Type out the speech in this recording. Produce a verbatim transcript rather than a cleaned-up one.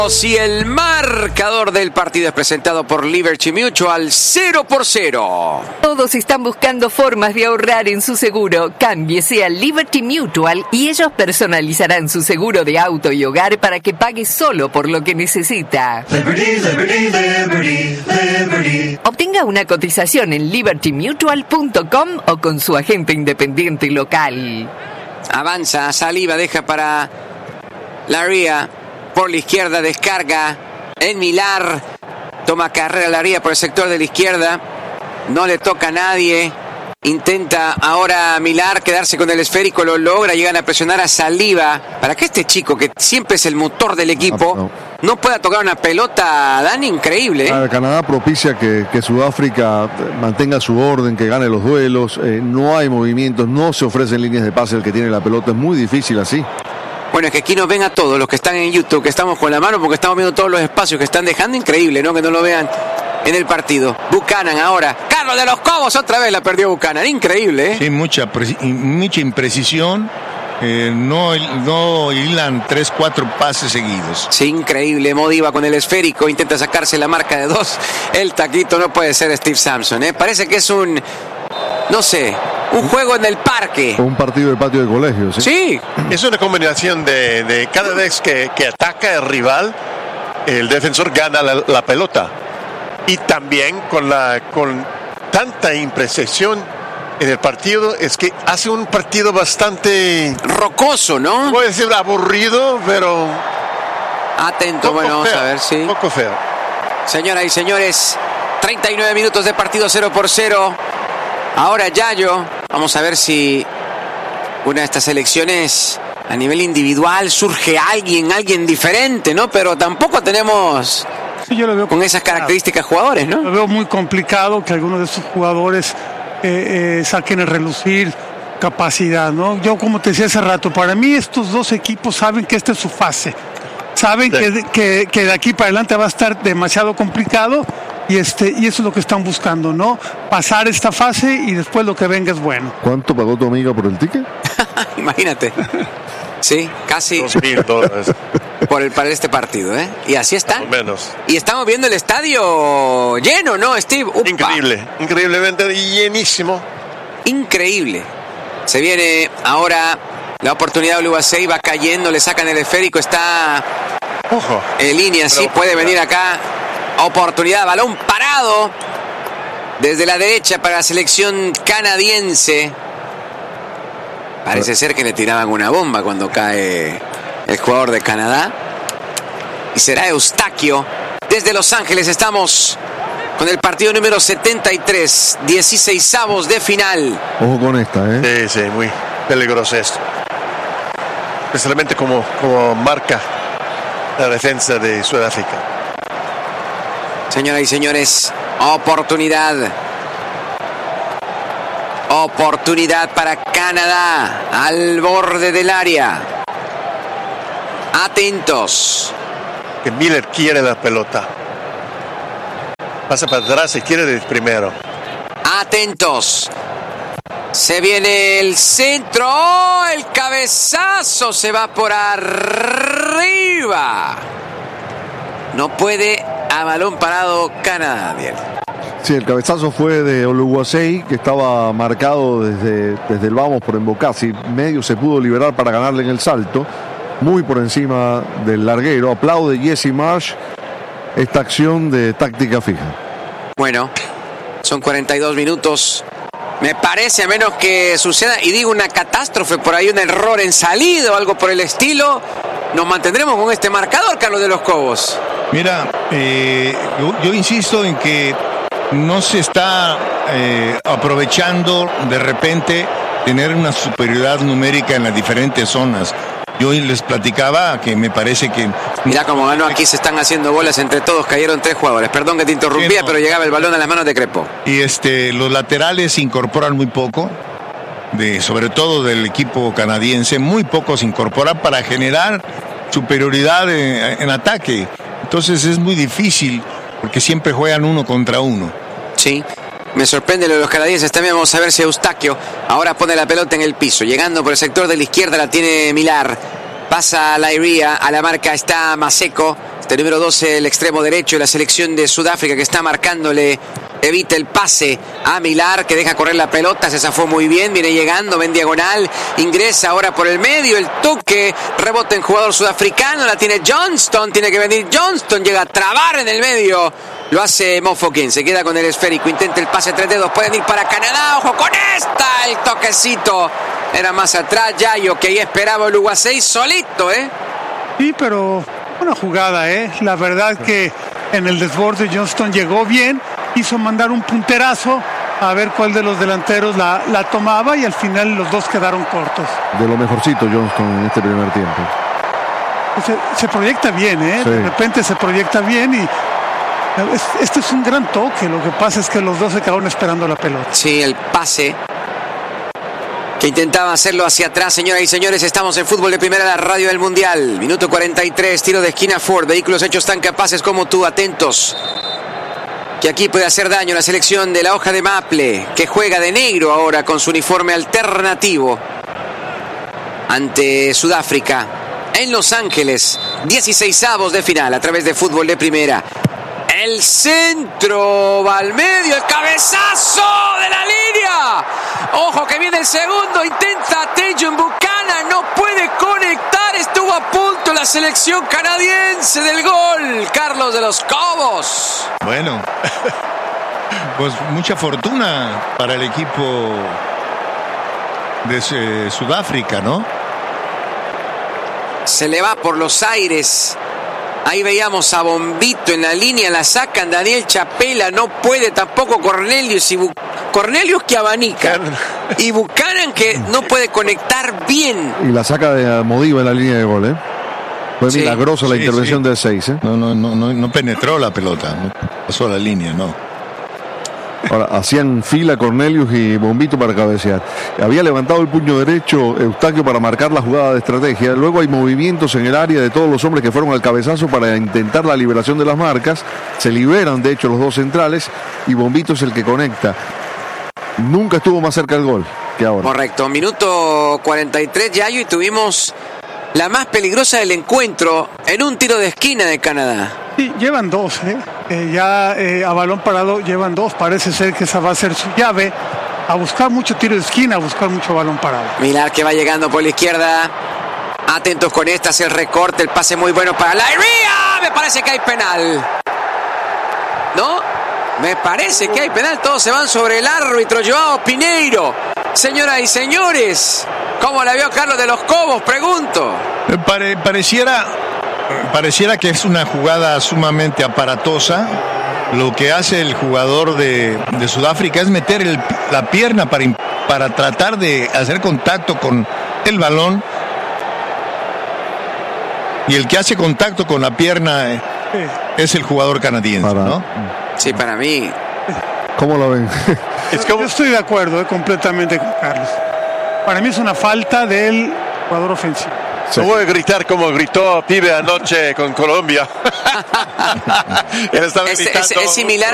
Y el marcador del partido es presentado por Liberty Mutual, cero por cero. Todos están buscando formas de ahorrar en su seguro. Cámbiese a Liberty Mutual y ellos personalizarán su seguro de auto y hogar para que pague solo por lo que necesita. Liberty, Liberty, Liberty, Liberty. Obtenga una cotización en liberty mutual punto com o con su agente independiente local. Avanza, Saliba, deja para Laria. Por la izquierda descarga en Millar. Toma carrera Laria por el sector de la izquierda. No le toca a nadie. Intenta ahora Millar quedarse con el esférico. Lo logra. Llegan a presionar a Saliba. Para que este chico, que siempre es el motor del equipo, no, no. no pueda tocar una pelota, Dani, increíble. ¿eh? Canadá propicia que, que Sudáfrica mantenga su orden, que gane los duelos. Eh, no hay movimientos, no se ofrecen líneas de pase el que tiene la pelota. Es muy difícil así. Bueno, es que aquí nos ven a todos los que están en YouTube, que estamos con la mano porque estamos viendo todos los espacios que están dejando. Increíble, ¿no? Que no lo vean en el partido. Buchanan ahora. Carlos de los Cobos, otra vez la perdió Buchanan. Increíble, ¿eh? Sí, mucha, mucha imprecisión. Eh, no, no hilan tres, cuatro pases seguidos. Sí, increíble. Modiva con el esférico. Intenta sacarse la marca de dos. El taquito no puede ser Steve Sampson, ¿eh? Parece que es un... No sé... Un juego en el parque. Un partido del patio de colegio, ¿sí? Sí. Es una combinación de, de cada vez que, que ataca el rival, el defensor gana la, la pelota. Y también con, la, con tanta imprecisión en el partido, es que hace un partido bastante... rocoso, ¿no? Puede decir aburrido, pero... Atento, bueno, vamos a ver, sí. Un poco feo. Señoras y señores, treinta y nueve minutos de partido, cero por cero. Ahora Yayo, vamos a ver si una de estas elecciones a nivel individual surge alguien, alguien diferente, ¿no? Pero tampoco tenemos sí, yo lo veo con esas características jugadores, ¿no? Lo veo muy complicado que algunos de estos jugadores eh, eh, saquen el relucir capacidad, ¿no? Yo, como te decía hace rato, para mí estos dos equipos saben que esta es su fase. Saben sí. que, que, que de aquí para adelante va a estar demasiado complicado. Y, este, y eso es lo que están buscando, ¿no? Pasar esta fase y después lo que venga es bueno. ¿Cuánto pagó tu amiga por el ticket? Imagínate. Sí, casi. Dos mil dólares. Por el, para este partido, ¿eh? Y así está. Más o menos. Y estamos viendo el estadio lleno, ¿no, Steve? Upa. Increíble, increíblemente llenísimo. Increíble. Se viene ahora la oportunidad de Oluwasei, va cayendo, le sacan el esférico, está Ojo. en línea, sí, puede venir acá. Oportunidad, balón parado desde la derecha para la selección canadiense. Parece ser que le tiraban una bomba cuando cae el jugador de Canadá. Y será Eustaquio. Desde Los Ángeles estamos con el partido número setenta y tres, dieciseisavos de final. Ojo con esta, ¿eh? Sí, sí, muy peligroso esto. Especialmente como, como marca la defensa de Sudáfrica. Señoras y señores, oportunidad. Oportunidad para Canadá al borde del área. Atentos. Que Miller quiere la pelota. Pasa para atrás y quiere de primero. Atentos. Se viene el centro. ¡Oh! El cabezazo se va por arriba. No puede a balón parado Canadá, bien. Sí, el cabezazo fue de Oluwasei, que estaba marcado desde, desde el vamos por Embocasi. Medio se pudo liberar para ganarle en el salto. Muy por encima del larguero. Aplaude Jesse Marsh esta acción de táctica fija. Bueno, son cuarenta y dos minutos. Me parece, a menos que suceda, y digo una catástrofe, por ahí un error en salida o algo por el estilo, nos mantendremos con este marcador, Carlos de los Cobos. Mira, eh, yo, yo insisto en que no se está eh, aprovechando de repente tener una superioridad numérica en las diferentes zonas. Yo hoy les platicaba que me parece que... Mirá cómo ganó, aquí se están haciendo bolas entre todos, cayeron tres jugadores. Perdón que te interrumpía, no. Pero llegaba el balón a las manos de Crepo. Y este, los laterales se incorporan muy poco, de, sobre todo del equipo canadiense, muy poco se incorporan para generar superioridad en, en ataque. Entonces es muy difícil, porque siempre juegan uno contra uno. Sí, me sorprende lo de los canadienses. También vamos a ver si Eustaquio ahora pone la pelota en el piso. Llegando por el sector de la izquierda la tiene Millar. Pasa a la Iría, a la marca está Maseko. De número doce, el extremo derecho de la selección de Sudáfrica, que está marcándole, evita el pase a Millar, que deja correr la pelota, se zafó muy bien, viene llegando, ven diagonal, ingresa ahora por el medio, el toque, rebota en jugador sudafricano, la tiene Johnston, tiene que venir Johnston, llega a trabar en el medio, lo hace Mofokin, se queda con el esférico, intenta el pase tres dedos, pueden ir para Canadá, ojo con esta, el toquecito, era más atrás, Yayo, que ahí esperaba el Uruguay solito, ¿eh? Sí, pero una jugada, ¿eh? La verdad que en el desborde Johnston llegó bien, hizo mandar un punterazo a ver cuál de los delanteros la, la tomaba y al final los dos quedaron cortos. De lo mejorcito Johnston en este primer tiempo. Se, se proyecta bien, ¿eh? Sí. De repente se proyecta bien y es, este es un gran toque. Lo que pasa es que los dos se quedaron esperando la pelota. Sí, el pase que intentaba hacerlo hacia atrás, señoras y señores. Estamos en Fútbol de Primera, la radio del Mundial. Minuto cuarenta y tres, tiro de esquina Ford. Vehículos hechos tan capaces como tú, atentos, que aquí puede hacer daño la selección de la hoja de Maple, que juega de negro ahora con su uniforme alternativo ante Sudáfrica en Los Ángeles. dieciseisavos de final a través de Fútbol de Primera. El centro va al medio, el cabezazo de la línea. Ojo que viene el segundo, intenta Tejon Buchanan, no puede conectar, estuvo a punto la selección canadiense del gol. Carlos de los Cobos. Bueno, pues mucha fortuna para el equipo de eh, Sudáfrica, ¿no? Se le va por los aires. Ahí veíamos a Bombito en la línea, la sacan Daniel Chapela, no puede tampoco Cornelius y Bu- Cornelius que abanica y Buchanan que no puede conectar bien. Y la saca de Modiva en la línea de gol, ¿eh? Fue sí, milagrosa la sí, intervención sí. del seis, ¿eh? No, no, no, no, no penetró la pelota, no pasó la línea, no. Ahora, hacían fila Cornelius y Bombito para cabecear. Había levantado el puño derecho Eustaquio para marcar la jugada de estrategia. Luego hay movimientos en el área de todos los hombres que fueron al cabezazo para intentar la liberación de las marcas. Se liberan, de hecho, los dos centrales y Bombito es el que conecta. Nunca estuvo más cerca del gol que ahora. Correcto, minuto cuarenta y tres, Yayo, y tuvimos la más peligrosa del encuentro en un tiro de esquina de Canadá. Sí, llevan dos, ¿eh? Eh, ya eh, a balón parado llevan dos. Parece ser que esa va a ser su llave. A buscar mucho tiro de esquina, a buscar mucho balón parado. Millar que va llegando por la izquierda. Atentos con estas, el recorte, el pase muy bueno para la Ría. Me parece que hay penal. ¿No? Me parece que hay penal. Todos se van sobre el árbitro Joao Pineiro. Señoras y señores, ¿cómo la vio Carlos de los Cobos? Pregunto. Pare, pareciera... Pareciera que es una jugada sumamente aparatosa. Lo que hace el jugador de, de Sudáfrica es meter el, la pierna para, para tratar de hacer contacto con el balón. Y el que hace contacto con la pierna es el jugador canadiense, para, ¿no? Sí, para mí. ¿Cómo lo ven? Es como... Yo estoy de acuerdo eh, completamente con Carlos. Para mí es una falta del jugador ofensivo. Sí. No voy a gritar como gritó Pibe anoche con Colombia. Él estaba es, gritando. Es, es similar